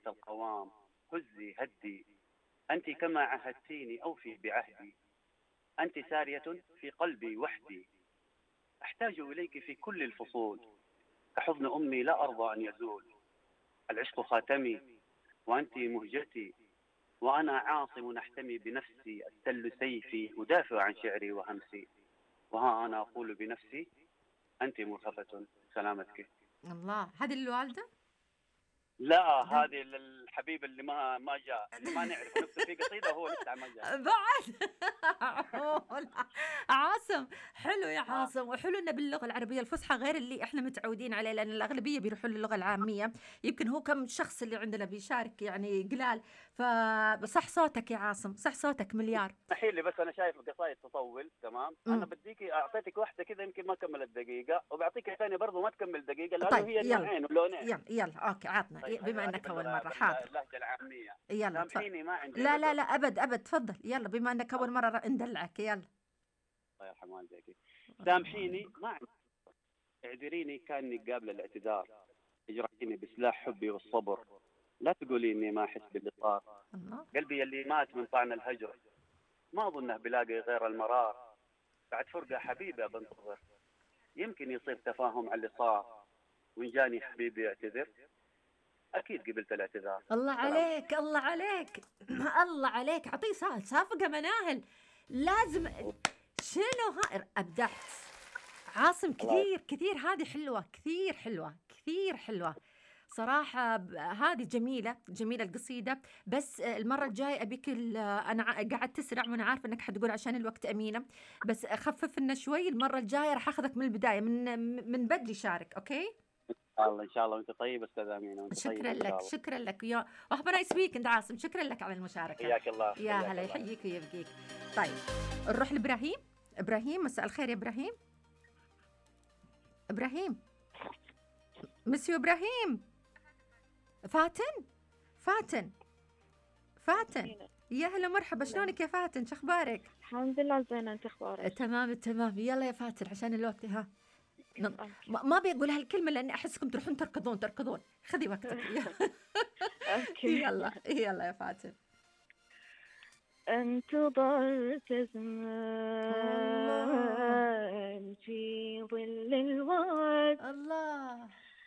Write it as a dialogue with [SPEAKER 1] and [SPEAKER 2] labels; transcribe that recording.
[SPEAKER 1] القوام، هزي هدي، أنت كما عهدتيني أوفي بعهدي، أنت سارية في قلبي وحدي، أحتاج إليك في كل الفصول، كحضن أمي لا أرضى أن يزول، العشق خاتمي وأنت مهجتي، وأنا عاصم أحتمي بنفسي، التل سيفي أدافع عن شعري وهمسي، وها أنا أقول بنفسي أنت مرهفة سلامتك.
[SPEAKER 2] الله، هذه الوالدة.
[SPEAKER 1] لا، هذه الحبيب اللي ما جاء، اللي ما نعرف نكتب فيه قصيدة وهو لسه ما جاء.
[SPEAKER 2] بعد. لا. عاصم، حلو يا
[SPEAKER 1] آه.
[SPEAKER 2] عاصم، وحلو انه باللغه العربيه الفصحى غير اللي احنا متعودين عليه، لان الاغلبيه بيروحوا للغه العاميه. يمكن هو كم شخص اللي عندنا بيشارك يعني قلال. فصح صوتك يا عاصم، صح صوتك مليار.
[SPEAKER 1] اسمحي لي بس، انا شايف القصايد تطول، تمام؟ انا
[SPEAKER 2] امم
[SPEAKER 1] بديكي اعطيتك واحده كذا يمكن ما كملت دقيقه، وبعطيك ثانيه برضه ما تكمل دقيقه، لانه
[SPEAKER 2] طيب
[SPEAKER 1] هي
[SPEAKER 2] يلا.
[SPEAKER 1] نوعين ولونين.
[SPEAKER 2] يلا يلا اوكي، عطنا
[SPEAKER 1] طيب
[SPEAKER 2] بما
[SPEAKER 1] هذه
[SPEAKER 2] انك اول مره، حاضر.
[SPEAKER 1] باللهجه العاميه.
[SPEAKER 2] يلا
[SPEAKER 1] سامحيني ما عندي
[SPEAKER 2] لا لا
[SPEAKER 1] عذر.
[SPEAKER 2] لا، ابد ابد، تفضل يلا، بما انك اول
[SPEAKER 1] الله
[SPEAKER 2] مره ندلعك، يلا.
[SPEAKER 1] يرحم والديك.
[SPEAKER 2] الله
[SPEAKER 1] سامحيني ما عندي، اعذريني كاني قابل الاعتذار، اجرحيني بسلاح حبي والصبر، لا تقولي اني ما احس باللي صار،
[SPEAKER 2] الله.
[SPEAKER 1] قلبي اللي مات من طعن الهجر، ما اظنه بلاقي غير المرار، بعد فرقه حبيبه بنتظر، يمكن يصير تفاهم على اللي صار، وإن جاني حبيبي يعتذر أكيد قبلت الاعتذار.
[SPEAKER 2] الله
[SPEAKER 1] سلام.
[SPEAKER 2] عليك، الله عليك. الله عليك، اعطيه صافقه مناهل. لازم. شنو ابدعت. عاصم،
[SPEAKER 1] الله
[SPEAKER 2] كثير كثير، هذه حلوه، كثير حلوه، كثير حلوه. صراحة هذه جميلة جميلة القصيدة. بس المرة الجاية أبيك أنا قاعد تسرع وأنا عارفة أنك حتقول عشان الوقت أمينة. بس خفف لنا شوي، المرة الجاية راح أخذك من البداية، من بدري شارك، أوكي؟
[SPEAKER 1] الله إن شاء الله، وأنت طيب أستاذ أمين، وأنت
[SPEAKER 2] شكرا
[SPEAKER 1] طيب إن
[SPEAKER 2] لك،
[SPEAKER 1] شاء الله.
[SPEAKER 2] شكرا لك يا وهب نايس ويكند عاصم، شكرا لك على المشاركة.
[SPEAKER 1] حياك الله،
[SPEAKER 2] يا
[SPEAKER 1] حياك
[SPEAKER 2] هلا،
[SPEAKER 1] الله.
[SPEAKER 2] يحييك ويبقيك. طيب، نروح لإبراهيم. إبراهيم، مساء الخير يا إبراهيم. إبراهيم، مسيو إبراهيم. فاتن، فاتن، فاتن. يا هلا مرحبا، شلونك يا فاتن، شخبارك؟
[SPEAKER 3] الحمد لله زينة، انت اخبارك؟
[SPEAKER 2] تمام التمام. يلا يا فاتن عشان الوقت، ها.
[SPEAKER 3] اوكي.
[SPEAKER 2] ما بيقول هالكلمة لأني أحسكم تروحون تركضون. خذي وقتك.
[SPEAKER 3] اوكي.
[SPEAKER 2] يلا يلا يا فاتن.
[SPEAKER 3] انتظرت
[SPEAKER 2] الله
[SPEAKER 3] زمان في ظل الوعد،
[SPEAKER 2] الله